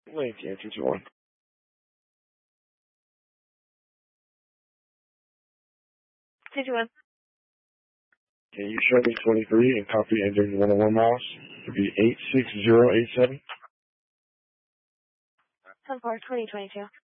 Lincoln 221. Can you show me 23 and copy ending 101 miles? It would be 86087. 10-4, 2022.